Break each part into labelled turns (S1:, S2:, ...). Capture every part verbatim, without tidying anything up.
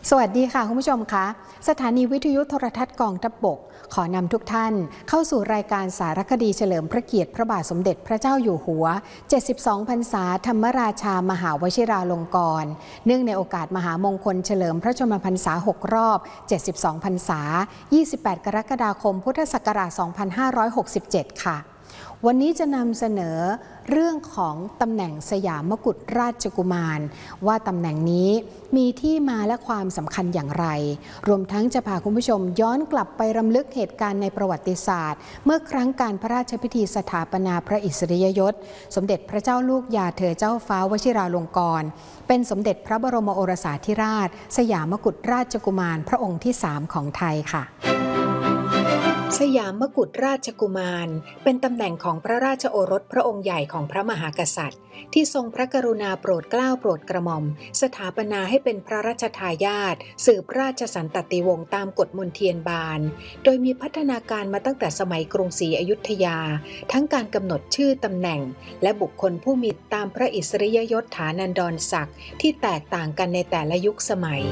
S1: สวัสดีค่ะคุณผู้ชมคะสถานีวิทยุโทรทัศน์กองทัพบกขอนำทุกท่านเข้าสู่รายการสารคดีเฉลิมพระเกียรติพระบาทสมเด็จพระเจ้าอยู่หัวเจ็ดสิบสองพรรษาธรรมราชามหาวชิราลงกรณ์เนื่องในโอกาสมหามงคลเฉลิมพระชนมพรรษาหกรอบเจ็ดสิบสองพรรษายี่สิบแปดกรกฎาคมพุทธศักราชสองพันห้าร้อยหกสิบเจ็ดค่ะวันนี้จะนำเสนอเรื่องของตำแหน่งสยามกุฎราชกุมารว่าตำแหน่งนี้มีที่มาและความสำคัญอย่างไรรวมทั้งจะพาคุณผู้ชมย้อนกลับไปรำลึกเหตุการณ์ในประวัติศาสตร์เมื่อครั้งการพระราชพิธีสถาปนาพระอิสริยยศสมเด็จพระเจ้าลูกยาเธอเจ้าฟ้าวชิราลงกรณ์เป็นสมเด็จพระบรมโอรสาธิราชสยามกุฎราชกุมารพระองค์ที่สามของไทยค่ะสยามกุฎราชกุมารเป็นตำแหน่งของพระราชโอรสพระองค์ใหญ่ของพระมหากษัตริย์ที่ทรงพระกรุณาโปรดเกล้าโปรดกระหม่อมสถาปนาให้เป็นพระราชทายาทสืบราชสันตติวงศ์ตามกฎมนเทียนบานโดยมีพัฒนาการมาตั้งแต่สมัยกรุงศรีอยุธยาทั้งการกำหนดชื่อตำแหน่งและบุคคลผู้มีตามพระอิสริยยศฐานันดรศักดิ์ที่แตกต่างกันในแต่ละยุคสมัย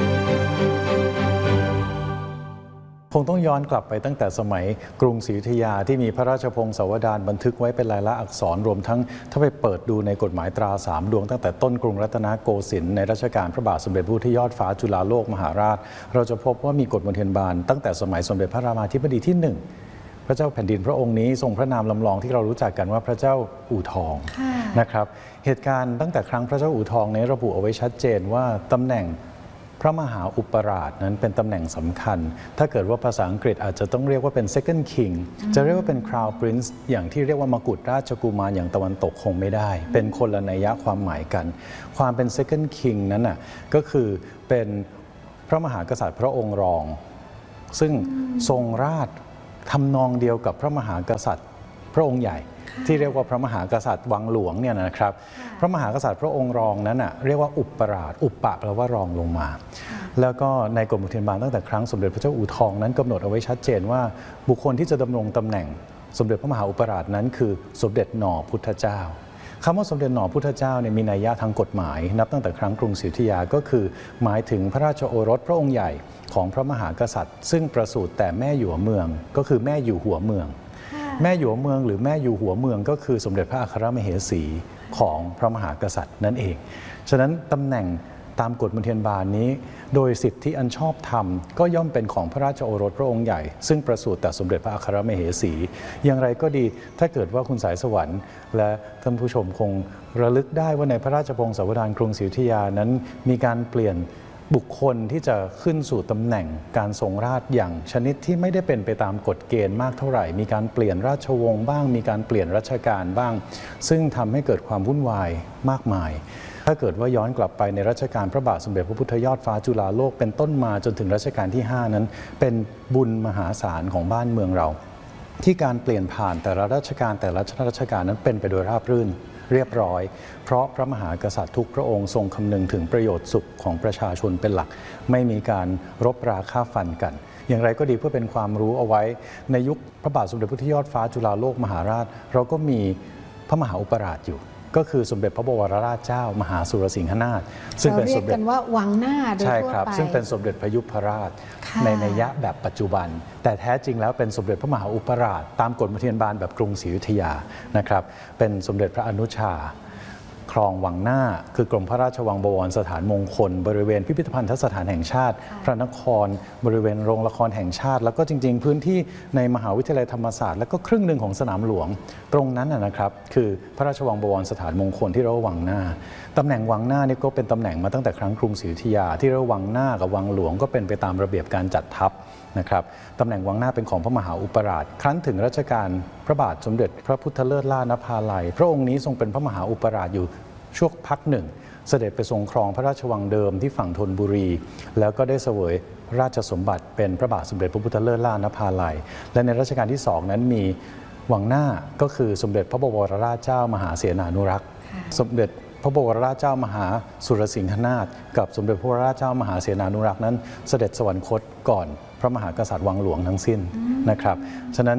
S2: คงต้องย้อนกลับไปตั้งแต่สมัยกรุงศรีอยุธยาที่มีพระราชพงศาวดารบันทึกไว้เป็นลายลักษณ์อักษรรวมทั้งถ้าไปเปิดดูในกฎหมายตราสามดวงตั้งแต่ต้นกรุงรัตนโกสินทร์ในรัชกาลพระบาทสมเด็จพระพุทธยอดฟ้าจุฬาโลกมหาราชเราจะพบว่ามีกฎมนเทียนบานตั้งแต่สมัยสมเด็จพระรามาธิบดีที่หนึ่งพระเจ้าแผ่นดินพระองค์นี้ทรงพระนามลำลองที่เรารู้จักกันว่าพระเจ้าอู่ทองนะครับเหตุการณ์ตั้งแต่ครั้งพระเจ้าอู่ทองนี้ระบุเอาไว้ชัดเจนว่าตำแหน่งพระมหาอุปราชนั้นเป็นตำแหน่งสำคัญถ้าเกิดว่าภาษาอังกฤษอาจจะต้องเรียกว่าเป็น second king จะเรียกว่าเป็น crown prince อย่างที่เรียกว่ามกุฎราชกุมารอย่างตะวันตกคงไม่ได้เป็นคนละนัยยะความหมายกันความเป็น second king นั้นน่ะก็คือเป็นพระมหากษัตริย์พระองค์รองซึ่งทรงราชทำนองเดียวกับพระมหากษัตริย์พระองค์ใหญ่ที่เรียกว่าพระมหากษัตริย์วังหลวงเนี่ยนะครับพระมหากษัตริย์พระองค์รองนั้นน่ะเรียกว่าอุปราชอุปปะแปลว่ารองลงมาแล้วก็ในกฎมนเทียนบานตั้งแต่ครั้งสมเด็จพระเจ้าอู่ทองนั้นกำหนดเอาไว้ชัดเจนว่าบุคคลที่จะดำรงตำแหน่งสมเด็จพระมหาอุปราชนั้นคือสมเด็จหน่อพุทธเจ้าคำว่าสมเด็จหน่อพุทธเจ้าเนี่ยมีนัยยะทางกฎหมายนับตั้งแต่ครั้งกรุงศรีอยุธยาก็คือหมายถึงพระราชโอรสพระองค์ใหญ่ของพระมหากษัตริย์ซึ่งประสูติแต่แม่อยู่หัวเมืองก็คือแม่อยู่หัวเมืองแม่อยู่หัวเมืองหรือแม่อยู่หัวเมืองก็คือสมเด็จพระอัครมเหสีของพระมหากษัตริย์นั่นเองฉะนั้นตำแหน่งตามกฎมนเทียนบานนี้โดยสิทธิอันชอบธรรมก็ย่อมเป็นของพระราชโอรสพระองค์ใหญ่ซึ่งประสูติแต่สมเด็จพระอัครมเหสีอย่างไรก็ดีถ้าเกิดว่าคุณสายสวรรค์และท่านผู้ชมคงระลึกได้ว่าในพระราชพงศาวดารกรุงศรีอยุธยานั้นมีการเปลี่ยนบุคคลที่จะขึ้นสู่ตำแหน่งการทรงราชอย่างชนิดที่ไม่ได้เป็นไปตามกฎเกณฑ์มากเท่าไหร่มีการเปลี่ยนราชวงศ์บ้างมีการเปลี่ยนรัชกาลบ้างซึ่งทำให้เกิดความวุ่นวายมากมายถ้าเกิดว่าย้อนกลับไปในรัชกาลพระบาทสมเด็จพระพุทธยอดฟ้าจุฬาโลกเป็นต้นมาจนถึงรัชกาลที่ห้านั้นเป็นบุญมหาศาลของบ้านเมืองเราที่การเปลี่ยนผ่านแต่ละรัชกาลแต่ละรัชกาลนั้นเป็นไปโดยราบรื่นเรียบร้อยเพราะพระมหากษัตริย์ทุกพระองค์ทรงคำนึงถึงประโยชน์สุขของประชาชนเป็นหลักไม่มีการรบราฆ่าฟันกันอย่างไรก็ดีเพื่อเป็นความรู้เอาไว้ในยุคพระบาทสมเด็จพระพุทธยอดฟ้าจุฬาโลกมหาราชเราก็มีพระมหาอุปราชอยู่ก็คือสมเด็จพระบวรราชเจ้ามหาสุรสิงหนาถซึ่งเป็นสมเด็จกันว่าวังหน้าโดยทั่วไปใช่ครับซึ่งเป็นสมเด็จพระยุพราชในนัยยะแบบปัจจุบันแต่แท้จริงแล้วเป็นสมเด็จพระมหาอุปราชตามกฎมนเทียนบานแบบกรุงศรีอยุธยานะครับเป็นสมเด็จพระอนุชาคลองวังหน้าคือกรมพระราชวังบวรสถานมงคลบริเวณพิพิธภัณฑสถานแห่งชาติพระนครบริเวณโรงละครแห่งชาติแล้วก็จริงๆพื้นที่ในมหาวิทยาลัยธรรมศาสตร์แล้วก็ครึ่งหนึ่งของสนามหลวงตรงนั้นนะครับคือพระราชวังบวรสถานมงคลที่เรียกว่าวังหน้าตำแหน่งวังหน้านี่ก็เป็นตำแหน่งมาตั้งแต่ครั้งกรุงศรีอยุธยาที่เรียกว่าวังหน้ากับวังหลวงก็เป็นไปตามระเบียบการจัดทัพนะครับตำแหน่งวังหน้าเป็นของพระมหาอุปราชครั้นถึงรัชกาลพระบาทสมเด็จพระพุทธเลิศล่านภาลัยพระองค์นี้ทรงเป็นพระมหาอุปราชอยู่ช่วงพักหนึ่งเสด็จไปทรงครองพระราชวังเดิมที่ฝั่งธนบุรีแล้วก็ได้เสวยราชสมบัติเป็นพระบาทสมเด็จพระพุทธเลิศล่านภาลัยและในรัชกาลที่สองนั้นมีวังหน้าก็คือสมเด็จพระบวรราชเจ้ามหาเสนานุรักษ์สมเด็จพระบวรราชเจ้ามหาสุรสิงหนาถกับสมเด็จพระบวรราชเจ้ามหาเสนานุรักษ์นั้นเสด็จสวรรคตก่อนพระมหากษัตริย์วังหลวงทั้งสิ้นนะครับฉะนั้น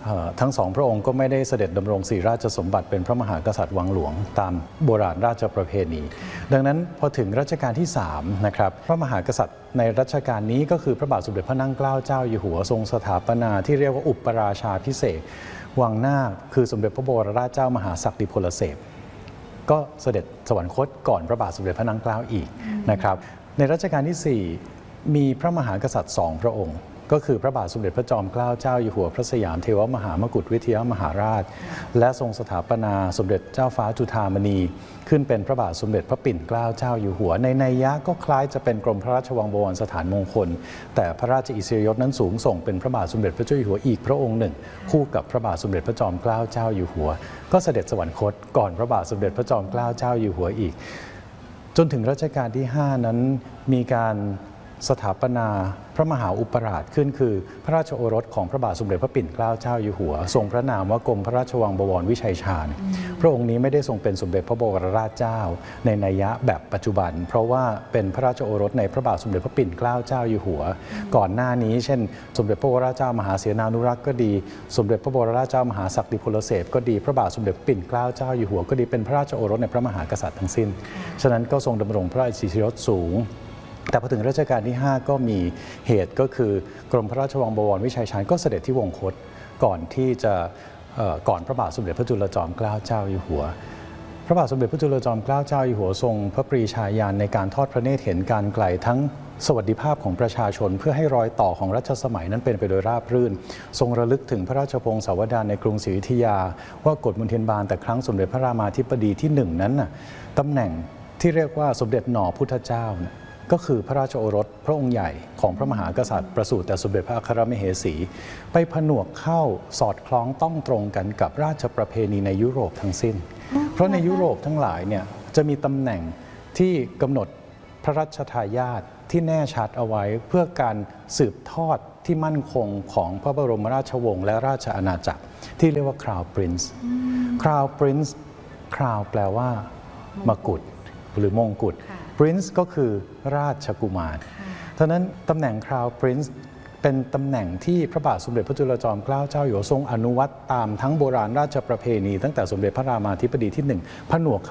S2: ทั้งสองพระองค์ก็ไม่ได้เสด็จดำรงศรีราชสมบัติเป็นพระมหากษัตริย์วังหลวงตามโบราณราชประเพณีดังนั้นพอถึงรัชกาลที่สามนะครับพระมหากษัตริย์ในรัชกาลนี้ก็คือพระบาทสมเด็จพระนั่งเกล้าเจ้าอยู่หัวทรงสถาปนาที่เรียกว่าอุปราชาภิเษกวังหน้าคือสมเด็จพระบรมราชเจ้ามหาศักดิพลเสพก็เสด็จสวรรคตก่อนพระบาทสมเด็จพระนั่งเกล้าอีกนะครับในรัชกาลที่สี่มีพระมหากษัตริย์สองพระองค์ก็คือพระบาทสมเด็จพระจอมเกล้าเจ้าอยู่หัวพระสยามเทวมหามกุฎวิทยามหาราชและทรงสถาปนาสมเด็จเจ้าฟ้าจุฑามณีขึ้นเป็นพระบาทสมเด็จพระปิ่นเกล้าเจ้าอยู่หัวในนัยยะก็คล้ายจะเป็นกรมพระราชวังบวรสถานมงคลแต่พระราชอิสริยยศนั้นสูงส่งเป็นพระบาทสมเด็จพระเจ้าอยู่หัวอีกพระองค์หนึ่งคู่กับพระบาทสมเด็จพระจอมเกล้าเจ้าอยู่หัวก็เสด็จสวรรคตก่อนพระบาทสมเด็จพระจอมเกล้าเจ้าอยู่หัวอีกจนถึงรัชกาลที่ห้านั้นมีการสถาปนาพระมหาอุปราชขึ้นคือพระราชโอรสของพระบาทสมเด็จพระปิ่นเกล้าเจ้าอยู่หัวทรงพระนามว่ากรมพระราชวังบวรวิชัยชาญพระองค์นี้ไม่ได้ทรงเป็นสมเด็จพระบรมราชเจ้าในนัยยะแบบปัจจุบันเพราะว่าเป็นพระราชโอรสในพระบาทสมเด็จพระปิ่นเกล้าเจ้าอยู่หัวก่อนหน้านี้เช่นสมเด็จพระบรมราชเจ้ามหาเสนานุรักษ์ก็ดีสมเด็จพระบรมราชเจ้ามหาศักดิพลเสพก็ดีพระบาทสมเด็จปิ่นเกล้าเจ้าอยู่หัวก็ดีเป็นพระราชโอรสในพระมหากษัตริย์ทั้งสิ้นฉะนั้นก็ทรงดำรงพระราชอิสริยยศสูงแต่พอถึงรัชกาลที่ห้าก็มีเหตุก็คือกรมพระราชวังบวรวิชัยชาญก็เสด็จที่วงคตก่อนที่จะก่อนพระบาทสมเด็จพระจุลจอมเกล้าเจ้าอยู่หัวพระบาทสมเด็จพระจุลจอมเกล้าเจ้าอยู่หัวทรงพระปรีชาญาณในการทอดพระเนตรเห็นการไกลทั้งสวัสดิภาพของประชาชนเพื่อให้รอยต่อของรัชสมัยนั้นเป็นไปโดยราบรื่นทรงระลึกถึงพระราชพงศาวดารในกรุงศรีอยุธยาว่ากฎมนเทียนบานแต่ครั้งสมเด็จพระรามาธิบดีที่หนึ่งนั้นน่ะตำแหน่งที่เรียกว่าสมเด็จหน่อพุทธเจ้าก็คือพระราชโอรสพระองค์ใหญ่ของพระมหากษัตริย์ประสูติแต่สมเด็จพระอัครมเหสีไปผนวกเข้าสอดคล้องต้องตรงกันกับราชประเพณีในยุโรปทั้งสิ้นเพราะในยุโรปทั้งหลายเนี่ยจะมีตำแหน่งที่กำหนดพระราชทายาทที่แน่ชัดเอาไว้เพื่อการสืบทอดที่มั่นคงของพระบรมราชวงศ์และราชอาณาจักรที่เรียกว่า Crown Prince Crown Prince Crown แปลว่ามกุฎหรือมงกุฎPrince ก็คือราชกุมารฉะนั้นตำแหน่ง Crown Prince เป็นตำแหน่งที่พระบาทสมเด็จพระจุลจอมเกล้าเจ้าอยู่หัวทรงอนุวัตตามทั้งโบราณราชประเพณีตั้งแต่สมเด็จพระรามาธิบดีที่หนึ่งผนวก